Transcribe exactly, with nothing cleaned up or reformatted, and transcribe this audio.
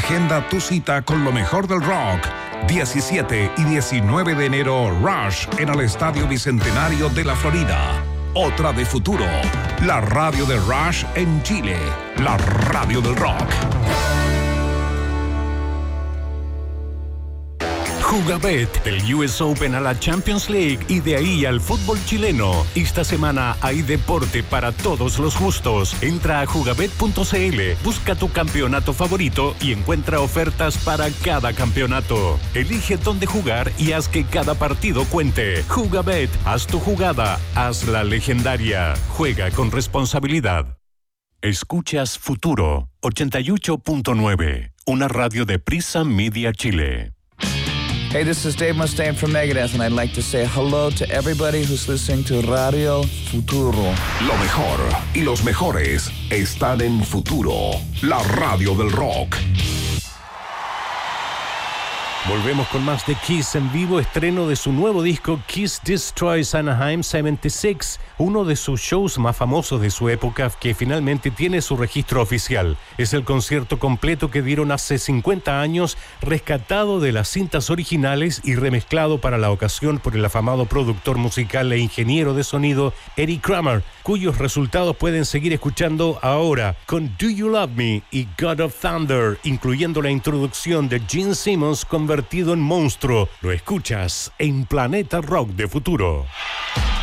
Agenda tu cita con lo mejor del rock. diecisiete y diecinueve de enero, Rush en el Estadio Bicentenario de la Florida. Otra de futuro. La radio de Rush en Chile. La radio del rock. Jugabet, del U S Open a la Champions League y de ahí al fútbol chileno. Esta semana hay deporte para todos los gustos. Entra a jugabet punto c l, busca tu campeonato favorito y encuentra ofertas para cada campeonato. Elige dónde jugar y haz que cada partido cuente. Jugabet, haz tu jugada, hazla legendaria. Juega con responsabilidad. Escuchas Futuro ochenta y ocho punto nueve, una radio de Prisa Media Chile. Hey, this is Dave Mustaine from Megadeth, and I'd like to say hello to everybody who's listening to Radio Futuro. Lo mejor y los mejores están en Futuro, la radio del rock. Volvemos con más de Kiss en vivo, estreno de su nuevo disco Kiss Destroys Anaheim setenta y seis, uno de sus shows más famosos de su época que finalmente tiene su registro oficial. Es el concierto completo que dieron hace cincuenta años, rescatado de las cintas originales y remezclado para la ocasión por el afamado productor musical e ingeniero de sonido Eddie Kramer, cuyos resultados pueden seguir escuchando ahora con Do You Love Me y God of Thunder, incluyendo la introducción de Gene Simmons convertido en monstruo. Lo escuchas en Planeta Rock de Futuro.